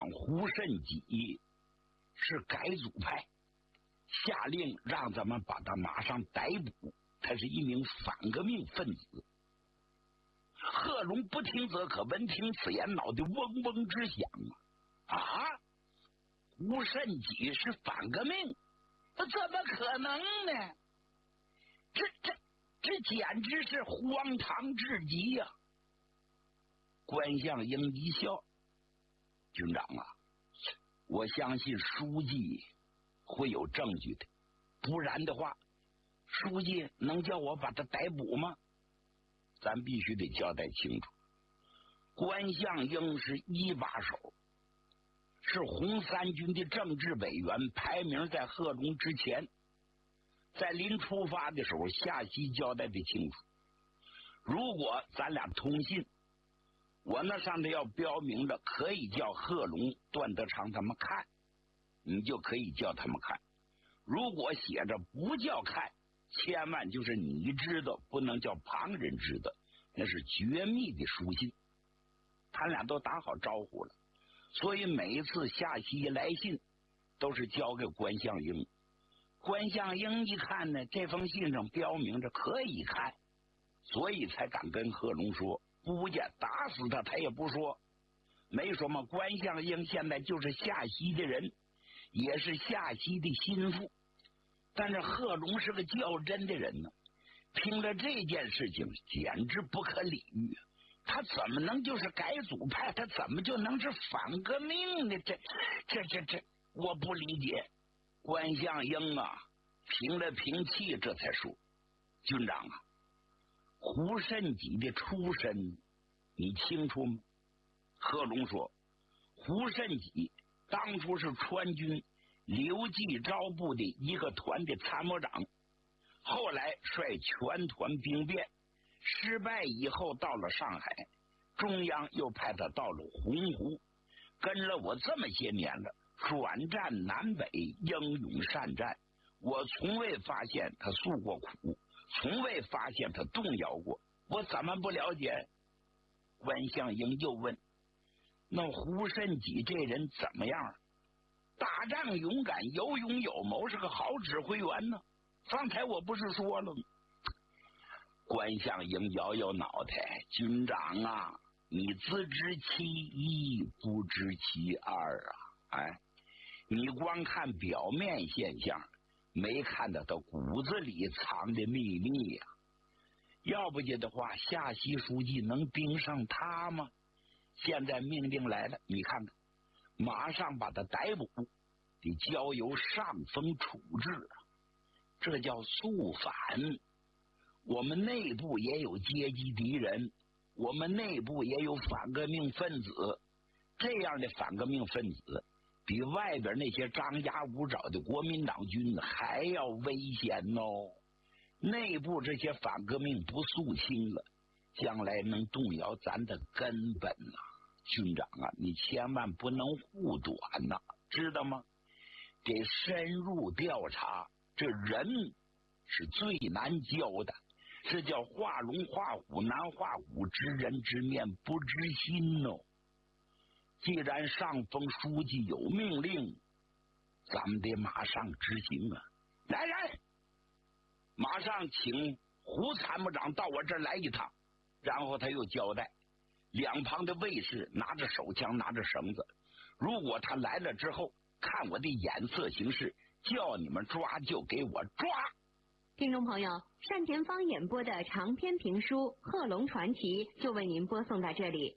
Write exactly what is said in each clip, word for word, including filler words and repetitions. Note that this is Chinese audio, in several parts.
胡慎己是改组派，下令让咱们把他马上逮捕，他是一名反革命分子。贺龙不听则可，闻听此言，脑袋嗡嗡直响啊！啊，胡慎己是反革命，怎么可能呢？这这这简直是荒唐至极呀、啊！关向英一笑，军长啊，我相信书记会有证据的，不然的话，书记能叫我把他逮捕吗？咱必须得交代清楚。关向英是一把手，是红三军的政治委员，排名在贺龙之前。在临出发的时候，夏曦交代的清楚，如果咱俩通信，我那上头要标明着可以叫贺龙、段德昌他们看，你就可以叫他们看。如果写着不叫看，千万就是你知道，不能叫旁人知道，那是绝密的书信。他俩都打好招呼了，所以每一次夏曦来信都是交给关向英。关向英一看呢，这封信上标明着可以看，所以才敢跟贺龙说，不见打死他他也不说。没说嘛，关向英现在就是夏曦的人，也是夏曦的心腹。但是贺龙是个较真的人呢，听了这件事情简直不可理喻，他怎么能就是改组派，他怎么就能是反革命呢？这这这这我不理解。关向英啊平了平气，这才说，军长啊，胡慎己的出身你清楚吗？贺龙说，胡慎己当初是川军刘季招部的一个团的参谋长，后来率全团兵变失败以后到了上海，中央又派他到了洪湖，跟了我这么些年了，转战南北，英勇善战，我从未发现他诉过苦，从未发现他动摇过，我怎么不了解？关向英又问，那胡慎己这人怎么样？打仗勇敢，有勇有谋，是个好指挥员呢。方才我不是说了吗？关向英摇摇脑袋，军长啊，你自知其一，不知其二啊！哎，你光看表面现象，没看到他骨子里藏的秘密呀、啊。要不然的话，夏曦书记能盯上他吗？现在命令来了，你看看，马上把他逮捕，得交由上峰处置，这叫肃反。我们内部也有阶级敌人，我们内部也有反革命分子，这样的反革命分子比外边那些张牙舞爪的国民党军还要危险哦。内部这些反革命不肃清了，将来能动摇咱的根本呐、啊！军长啊，你千万不能护短呐、啊，知道吗？得深入调查，这人是最难教的，这叫画龙画虎难画虎，知人知面不知心哦。既然上峰书记有命令，咱们得马上执行啊！来人，马上请胡参谋长到我这儿来一趟。然后他又交代，两旁的卫士拿着手枪，拿着绳子，如果他来了之后，看我的眼色行事，叫你们抓就给我抓。 听众朋友，单田芳演播的长篇评书《贺龙传奇》就为您播送到这里。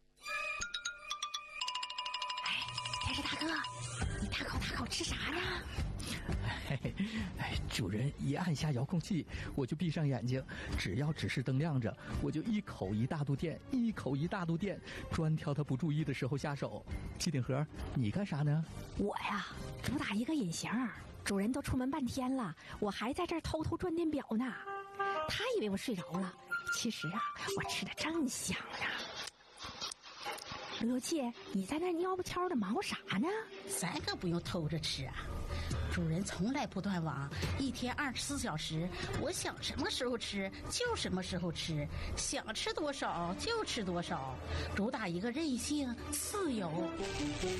哎，电视大哥，你大口大口吃啥呢？ 嘿嘿，哎，主人一按下遥控器，我就闭上眼睛，只要指示灯亮着，我就一口一大肚电，一口一大肚电，专挑他不注意的时候下手。机顶盒，你干啥呢？ 我呀，主打一个隐形，主人都出门半天了，我还在这儿偷偷转电表呢。他以为我睡着了，其实啊，我吃的正香呢。刘有气，你在那蔫不悄的忙活啥呢？ 咱可不用偷着吃啊，主人从来不断网，一天二十四小时，我想什么时候吃就什么时候吃，想吃多少就吃多少，主打一个任性自由。